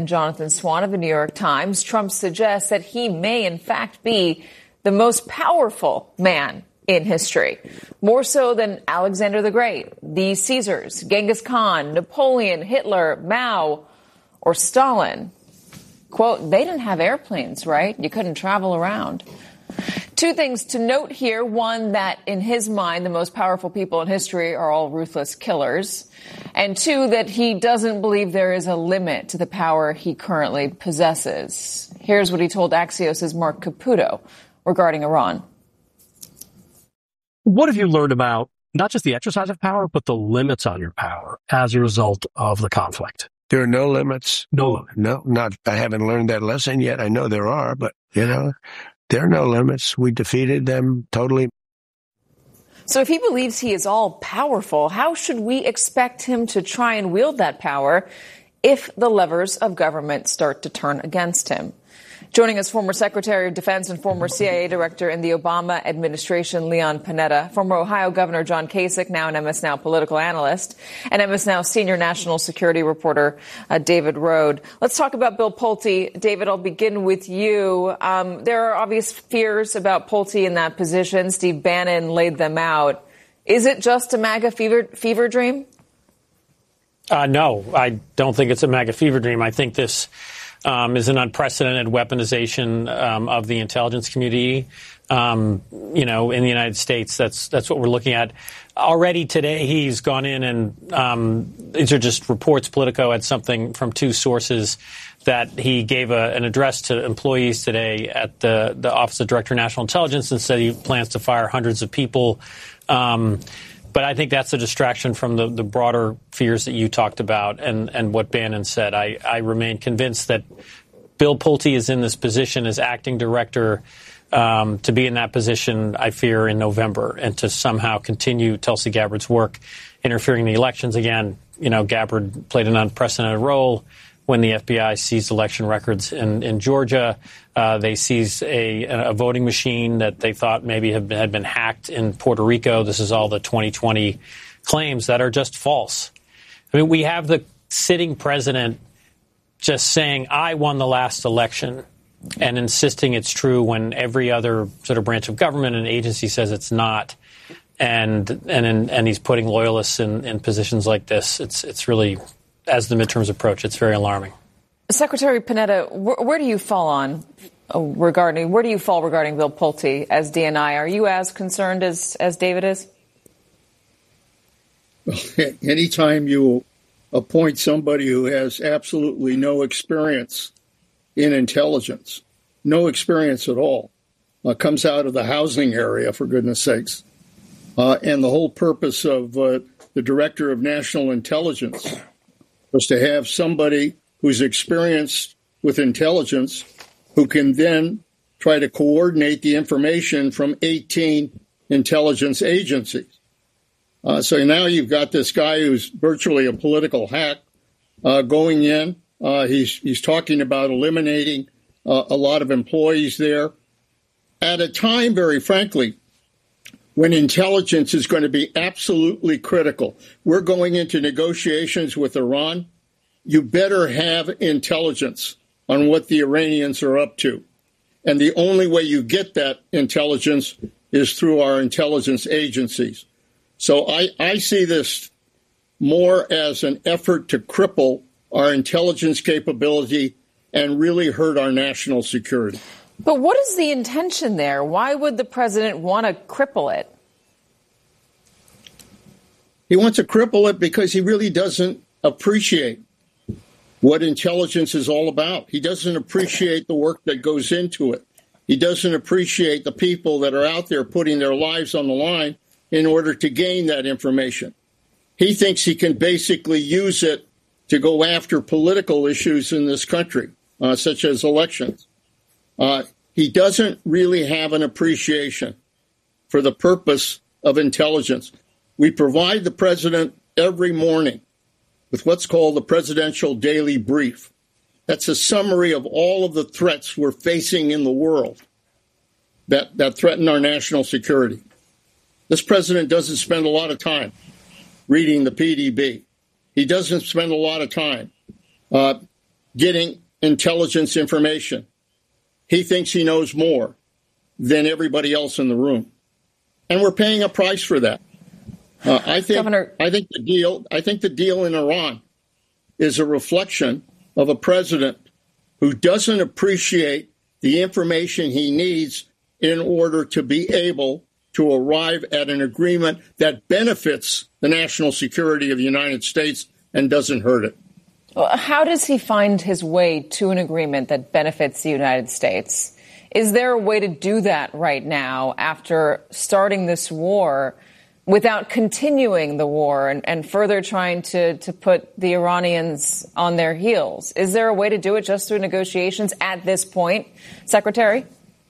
Jonathan Swan of the New York Times. Trump suggests that he may, in fact, be the most powerful man in history, more so than Alexander the Great, the Caesars, Genghis Khan, Napoleon, Hitler, Mao, or Stalin. Quote, they didn't have airplanes, right? You couldn't travel around. Two things to note here. One, that in his mind, the most powerful people in history are all ruthless killers. And two, that he doesn't believe there is a limit to the power he currently possesses. Here's what he told Axios' Mark Caputo regarding Iran. What have you learned about not just the exercise of power, but the limits on your power as a result of the conflict? There are no limits. No limit. No, I haven't learned that lesson yet. I know there are, but, there are no limits. We defeated them totally. So if he believes he is all powerful, how should we expect him to try and wield that power if the levers of government start to turn against him? Joining us, former Secretary of Defense and former CIA Director in the Obama administration, Leon Panetta, former Ohio Governor John Kasich, now an MS Now political analyst, and MS Now senior national security reporter David Rode. Let's talk about Bill Pulte. David, I'll begin with you. There are obvious fears about Pulte in that position. Steve Bannon laid them out. Is it just a MAGA fever dream? No, I don't think it's a MAGA fever dream. I think this is an unprecedented weaponization of the intelligence community, in the United States. That's what we're looking at. Already today, he's gone in and these are just reports. Politico had something from two sources that he gave an address to employees today at the Office of Director of National Intelligence and said he plans to fire hundreds of people. But I think that's a distraction from the broader fears that you talked about and what Bannon said. I remain convinced that Bill Pulte is in this position as acting director to be in that position, I fear, in November, and to somehow continue Tulsi Gabbard's work interfering in the elections. Again, Gabbard played an unprecedented role when the FBI seized election records in Georgia. They seized a voting machine that they thought maybe had been hacked in Puerto Rico. This is all the 2020 claims that are just false. I mean, we have the sitting president just saying, I won the last election, and insisting it's true when every other sort of branch of government and agency says it's not. And he's putting loyalists in positions like this. It's really, as the midterms approach, it's very alarming. Secretary Panetta, where do you fall regarding Bill Pulte as DNI? Are you as concerned as David is? Anytime you appoint somebody who has absolutely no experience in intelligence, no experience at all, comes out of the housing area, for goodness sakes, and the whole purpose of the Director of National Intelligence was to have somebody who's experienced with intelligence who can then try to coordinate the information from 18 intelligence agencies. So now you've got this guy who's virtually a political hack going in. He's talking about eliminating a lot of employees there at a time, very frankly, when intelligence is going to be absolutely critical. We're going into negotiations with Iran. You better have intelligence on what the Iranians are up to. And the only way you get that intelligence is through our intelligence agencies. So I see this more as an effort to cripple our intelligence capability and really hurt our national security. But what is the intention there? Why would the president want to cripple it? He wants to cripple it because he really doesn't appreciate what intelligence is all about. He doesn't appreciate the work that goes into it. He doesn't appreciate the people that are out there putting their lives on the line in order to gain that information. He thinks he can basically use it to go after political issues in this country, such as elections. He doesn't really have an appreciation for the purpose of intelligence. We provide the president every morning with what's called the Presidential Daily Brief. That's a summary of all of the threats we're facing in the world that threaten our national security. This president doesn't spend a lot of time reading the PDB. He doesn't spend a lot of time getting intelligence information. He thinks he knows more than everybody else in the room. And we're paying a price for that. I think the deal in Iran is a reflection of a president who doesn't appreciate the information he needs in order to be able to arrive at an agreement that benefits the national security of the United States and doesn't hurt it. Well, how does he find his way to an agreement that benefits the United States? Is there a way to do that right now after starting this war without continuing the war and further trying to put the Iranians on their heels? Is there a way to do it just through negotiations at this point, Secretary?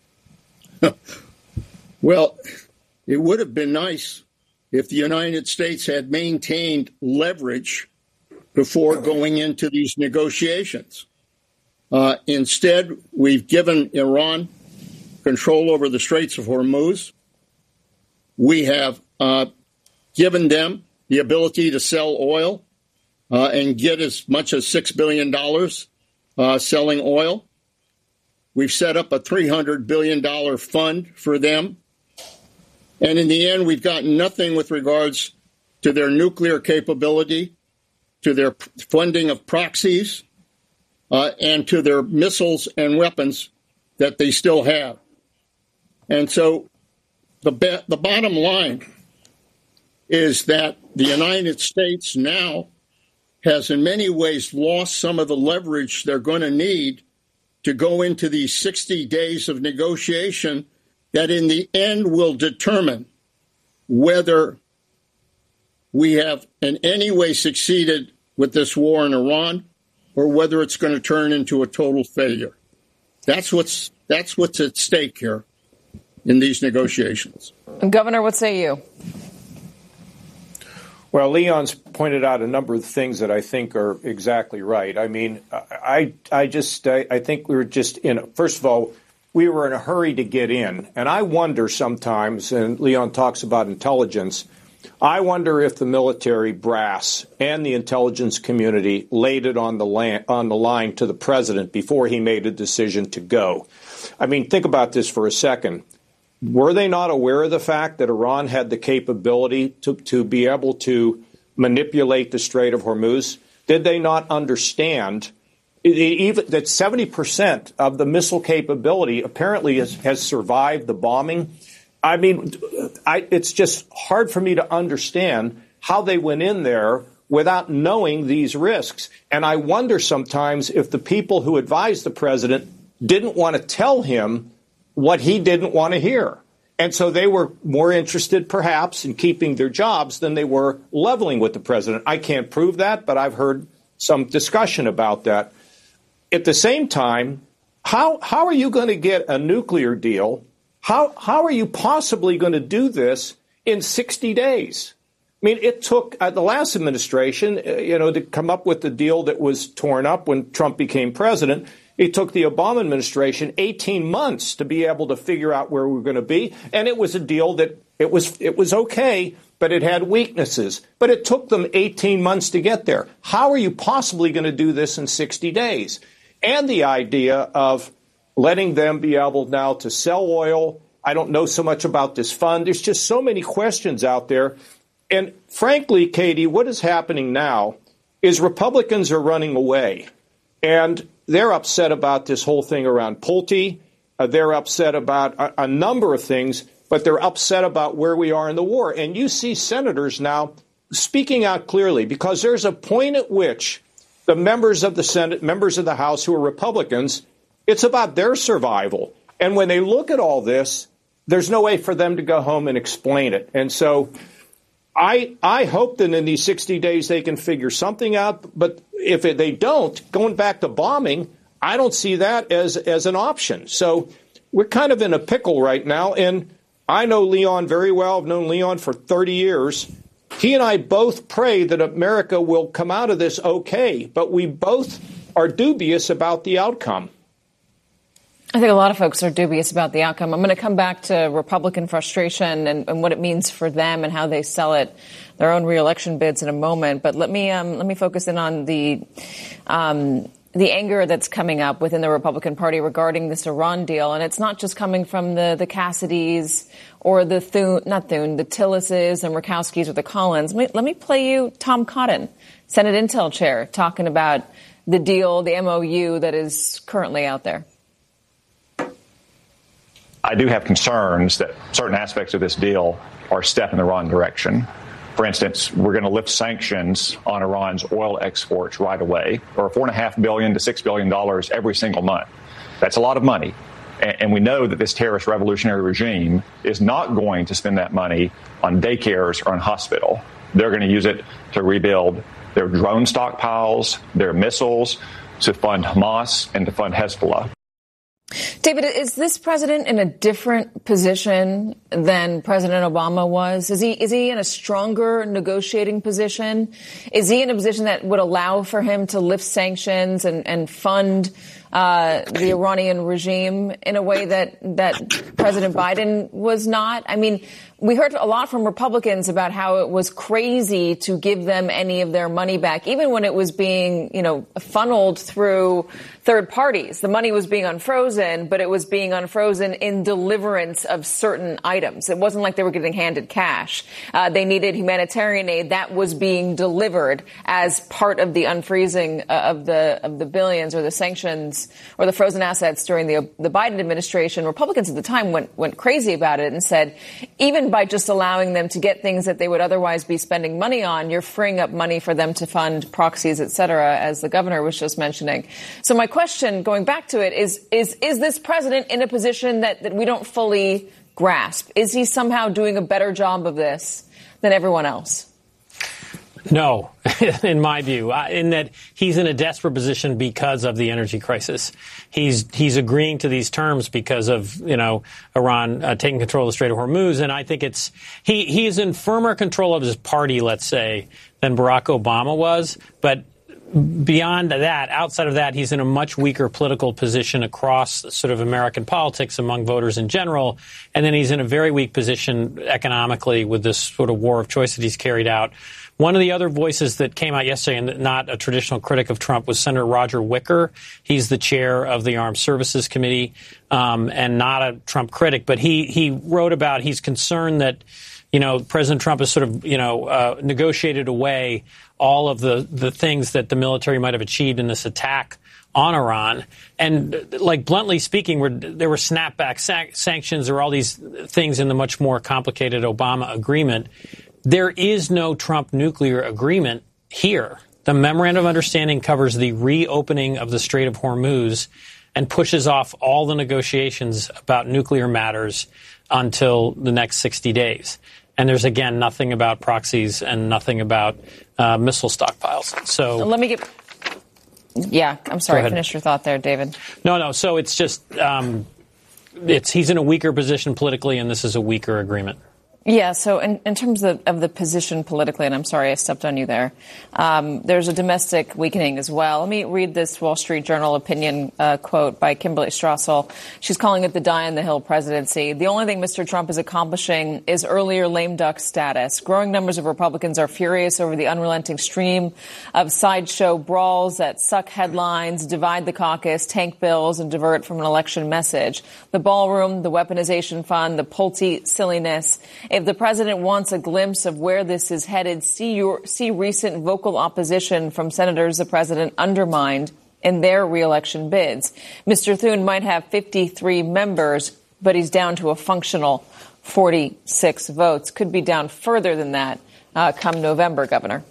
Well, it would have been nice if the United States had maintained leverage before going into these negotiations. Instead, we've given Iran control over the Straits of Hormuz. We have given them the ability to sell oil and get as much as $6 billion selling oil. We've set up a $300 billion fund for them. And in the end, we've gotten nothing with regards to their nuclear capability, to their funding of proxies, and to their missiles and weapons that they still have. And so the bottom line is that the United States now has in many ways lost some of the leverage they're going to need to go into these 60 days of negotiation that in the end will determine whether we have in any way succeeded with this war in Iran or whether it's going to turn into a total failure. That's what's at stake here in these negotiations. Governor, what say you? Well, Leon's pointed out a number of things that I think are exactly right. I mean, I think we were just first of all, we were in a hurry to get in. And I wonder sometimes, and Leon talks about intelligence, I wonder if the military brass and the intelligence community laid it on the line to the president before he made a decision to go. I mean, think about this for a second. Were they not aware of the fact that Iran had the capability to be able to manipulate the Strait of Hormuz? Did they not understand even that 70% of the missile capability apparently has survived the bombing? I mean, it's just hard for me to understand how they went in there without knowing these risks. And I wonder sometimes if the people who advised the president didn't want to tell him what he didn't want to hear. And so they were more interested, perhaps, in keeping their jobs than they were leveling with the president. I can't prove that, but I've heard some discussion about that. At the same time, how are you going to get a nuclear deal? How are you possibly going to do this in 60 days? I mean, it took the last administration, to come up with the deal that was torn up when Trump became president. It took the Obama administration 18 months to be able to figure out where we were going to be. And it was a deal that it was okay, but it had weaknesses. But it took them 18 months to get there. How are you possibly going to do this in 60 days? And the idea of letting them be able now to sell oil. I don't know so much about this fund. There's just so many questions out there. And frankly, Katie, what is happening now is Republicans are running away. And they're upset about this whole thing around Pulte. They're upset about a number of things, but they're upset about where we are in the war. And you see senators now speaking out clearly because there's a point at which the members of the Senate, members of the House who are Republicans, it's about their survival. And when they look at all this, there's no way for them to go home and explain it. And so I hope that in these 60 days they can figure something out. But if they don't, going back to bombing, I don't see that as an option. So we're kind of in a pickle right now. And I know Leon very well. I've known Leon for 30 years. He and I both pray that America will come out of this okay. But we both are dubious about the outcome. I think a lot of folks are dubious about the outcome. I'm going to come back to Republican frustration and what it means for them and how they sell it, their own reelection bids in a moment. But let me focus in on the the anger that's coming up within the Republican Party regarding this Iran deal. And it's not just coming from the Cassidys or the Tillises and Murkowskis or the Collins. Let me play you Tom Cotton, Senate Intel Chair, talking about the deal, the MOU that is currently out there. I do have concerns that certain aspects of this deal are a step in the wrong direction. For instance, we're going to lift sanctions on Iran's oil exports right away, or $4.5 billion to $6 billion every single month. That's a lot of money. And we know that this terrorist revolutionary regime is not going to spend that money on daycares or on hospital. They're going to use it to rebuild their drone stockpiles, their missiles, to fund Hamas and to fund Hezbollah. David, is this president in a different position than President Obama was? Is he in a stronger negotiating position? Is he in a position that would allow for him to lift sanctions and fund the Iranian regime in a way that President Biden was not? I mean, we heard a lot from Republicans about how it was crazy to give them any of their money back, even when it was being, funneled through third parties. The money was being unfrozen, but it was being unfrozen in deliverance of certain items. It wasn't like they were getting handed cash. They needed humanitarian aid that was being delivered as part of the unfreezing of the billions or the sanctions or the frozen assets during the Biden administration. Republicans at the time went crazy about it and said, even by just allowing them to get things that they would otherwise be spending money on, you're freeing up money for them to fund proxies, et cetera, as the governor was just mentioning. So my question, going back to it, is this president in a position that we don't fully grasp? Is he somehow doing a better job of this than everyone else? No, in my view, in that he's in a desperate position because of the energy crisis. He's agreeing to these terms because of, Iran taking control of the Strait of Hormuz. And I think he is in firmer control of his party, let's say, than Barack Obama was. But beyond that, outside of that, he's in a much weaker political position across sort of American politics among voters in general. And then he's in a very weak position economically with this sort of war of choice that he's carried out. One of the other voices that came out yesterday, and not a traditional critic of Trump, was Senator Roger Wicker. He's the chair of the Armed Services Committee, and not a Trump critic. But he wrote about, he's concerned that, President Trump has sort of, negotiated away all of the things that the military might have achieved in this attack on Iran. And like bluntly speaking, there were snapback sanctions or all these things in the much more complicated Obama agreement. There is no Trump nuclear agreement here. The Memorandum of Understanding covers the reopening of the Strait of Hormuz and pushes off all the negotiations about nuclear matters until the next 60 days. And there's, again, nothing about proxies and nothing about missile stockpiles. So let me get... Yeah, I'm sorry. Finish your thought there, David. No. So it's just he's in a weaker position politically, and this is a weaker agreement. Yeah, so in terms of the position politically, and I'm sorry I stepped on you there, there's a domestic weakening as well. Let me read this Wall Street Journal opinion quote by Kimberly Strassel. She's calling it the die-on-the-hill presidency. The only thing Mr. Trump is accomplishing is earlier lame duck status. Growing numbers of Republicans are furious over the unrelenting stream of sideshow brawls that suck headlines, divide the caucus, tank bills, and divert from an election message. The ballroom, the weaponization fund, the Pulte silliness. If the president wants a glimpse of where this is headed, see recent vocal opposition from senators the president undermined in their reelection bids. Mr. Thune might have 53 members, but he's down to a functional 46 votes. Could be down further than that come November, Governor.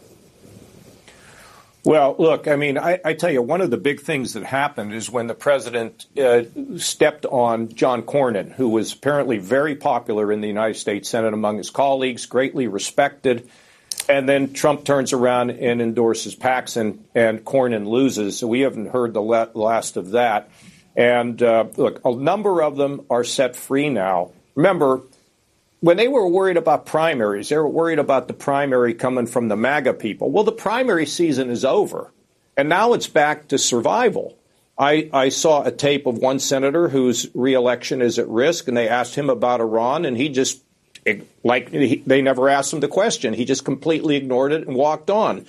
Well, look, I mean, I tell you, one of the big things that happened is when the president stepped on John Cornyn, who was apparently very popular in the United States Senate among his colleagues, greatly respected. And then Trump turns around and endorses Paxson, and Cornyn loses. So we haven't heard the last of that. And look, a number of them are set free now. Remember, when they were worried about primaries, they were worried about the primary coming from the MAGA people. Well, the primary season is over, and now it's back to survival. I saw a tape of one senator whose reelection is at risk, and they asked him about Iran, and he just, they never asked him the question. He just completely ignored it and walked on.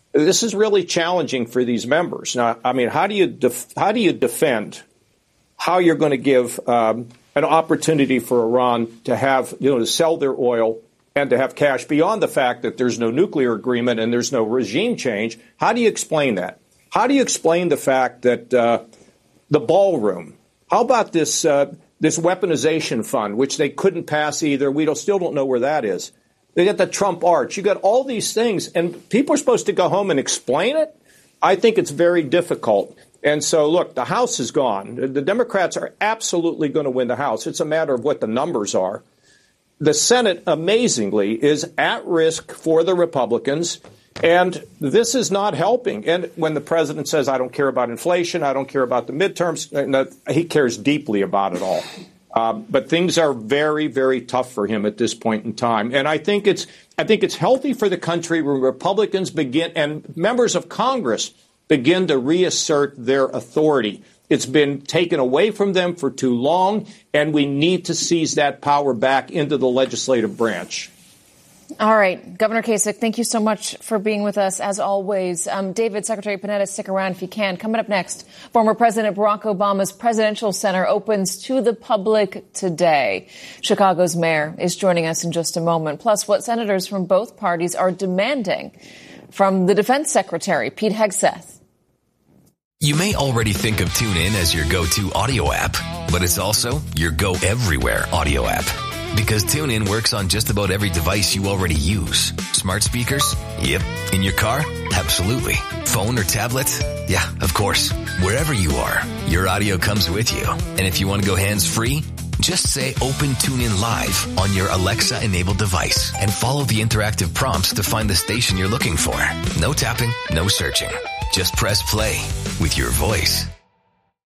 this is really challenging for these members. Now, I mean, how do you defend how you're going to give an opportunity for Iran to have, to sell their oil and to have cash beyond the fact that there's no nuclear agreement and there's no regime change? How do you explain that? How do you explain the fact that the ballroom? How about this weaponization fund, which they couldn't pass either? We still don't know where that is. They got the Trump Arch. You got all these things, and people are supposed to go home and explain it. I think it's very difficult. And so, look, the House is gone. The Democrats are absolutely going to win the House. It's a matter of what the numbers are. The Senate, amazingly, is at risk for the Republicans, and this is not helping. And when the president says, I don't care about inflation, I don't care about the midterms, he cares deeply about it all. But things are very, very tough for him at this point in time. And I think it's healthy for the country when Republicans begin and members of Congress begin to reassert their authority. It's been taken away from them for too long, and we need to seize that power back into the legislative branch. All right. Governor Kasich, thank you so much for being with us, as always. David, Secretary Panetta, stick around if you can. Coming up next, former President Barack Obama's Presidential Center opens to the public today. Chicago's mayor is joining us in just a moment. Plus, what senators from both parties are demanding from the Defense Secretary, Pete Hegseth. You may already think of TuneIn as your go-to audio app, but it's also your go-everywhere audio app. Because TuneIn works on just about every device you already use. Smart speakers? Yep. In your car? Absolutely. Phone or tablet? Yeah, of course. Wherever you are, your audio comes with you. And if you want to go hands-free, just say Open TuneIn Live on your Alexa-enabled device and follow the interactive prompts to find the station you're looking for. No tapping, no searching. Just press play with your voice.